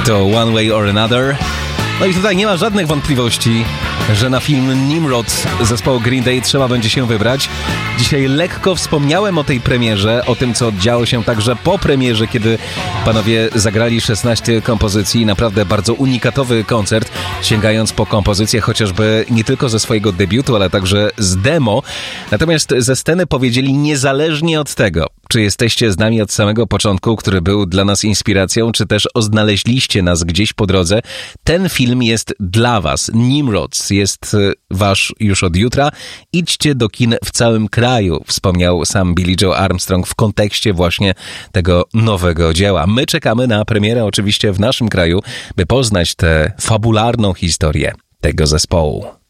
To One Way or Another. No i tutaj nie ma żadnych wątpliwości, że na film Nimrod zespołu Green Day trzeba będzie się wybrać. Dzisiaj lekko wspomniałem o tej premierze, o tym, co działo się także po premierze, kiedy panowie zagrali 16 kompozycji. Naprawdę bardzo unikatowy koncert, sięgając po kompozycje chociażby nie tylko ze swojego debiutu, ale także z demo. Natomiast ze sceny powiedzieli, niezależnie od tego, czy jesteście z nami od samego początku, który był dla nas inspiracją, czy też odnaleźliście nas gdzieś po drodze, ten film jest dla was. Nimrod jest wasz już od jutra. Idźcie do kin w całym kraju, wspomniał sam Billie Joe Armstrong w kontekście właśnie tego nowego dzieła. My czekamy na premierę oczywiście w naszym kraju, by poznać tę fabularną historię tego zespołu.